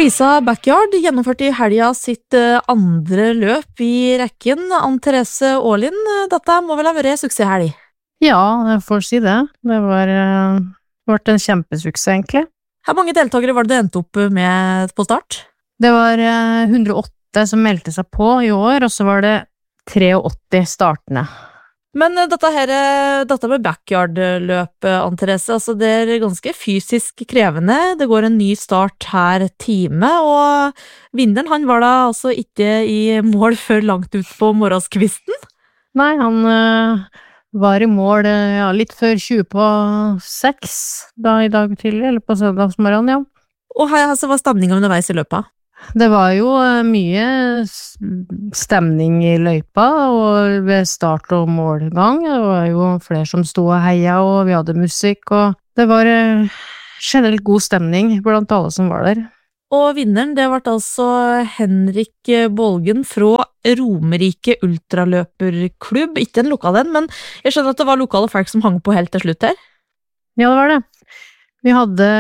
Flisa Backyard gjennomførte I helga sitt andre løp I rekken. Ann-Therese Aalind, dette må vel ha vært suksesshelg? Ja, jeg får si det. Det var vært en kjempesuksess, egentlig. Hvor mange deltakere var det endte opp med på start? Det var 108 som meldte seg på I år, og så var det 83 startende. Men dette med backyard-løp, Ann-Therese, altså det ganske fysisk krevende. Det går en ny start her time, og vinneren han var da altså ikke I mål før langt ut på morgenskvisten. Nei, han var I mål litt før 20 på 6 da I dag tidlig, eller på søndagsmorgen, ja. Og her altså, var stemningen underveis I løpet? Det var jo mye stemning I løypa, og ved start- og målgang, det var jo flere som stod og heia, og vi hadde musikk, og det var generelt god stemning blant alle som var der. Og vinneren, det var altså Henrik Bolgen fra Romerike Ultraløperklubb, ikke en lokal den, men jeg skjønner at det var lokale folk som hang på helt til slutt her. Ja, det var det. Vi hadde,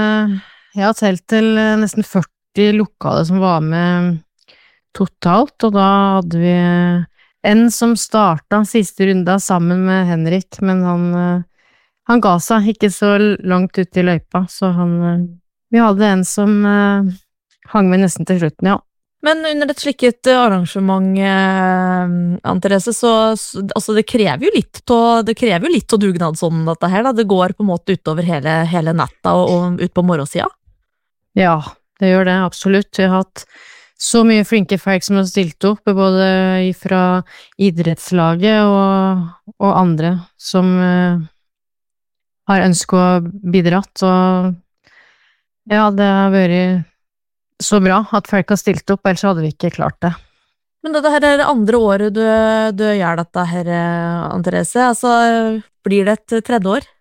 telt til nesten 40 lokale som var med totalt, og da hadde vi en som startet siste runda sammen med Henrik, men han ga seg ikke så langt ut I løypa, så vi hadde en som hang med nesten til slutten, ja. Men under et slikt arrangement, Ann-Therese, så altså det krever jo litt av dugnad sånn dette her, da. Det går på en måte utover hele natta og ut på morgensida. Ja, det gjør det, absolutt. Vi har hatt så mye flinke folk som har stilt opp, både fra idrettslaget og andre som har ønsket å bidratt, og ja, det har vært så bra at folk har stilt opp, ellers hadde vi ikke klart det. Men dette her det andre året du gjør dette her, Ann-Therese, altså blir det et tredje år?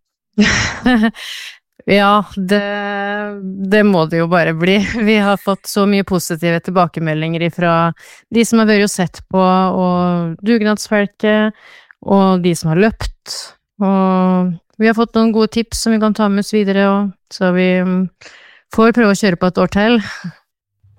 Ja, det må det jo bare bli. Vi har fått så mye positive tilbakemeldinger fra de som har vært og sett på, og dugnadsfolket, og de som har løpt, og vi har fått noen gode tips som vi kan ta med oss videre, og så vi får prøve å kjøre på et år til.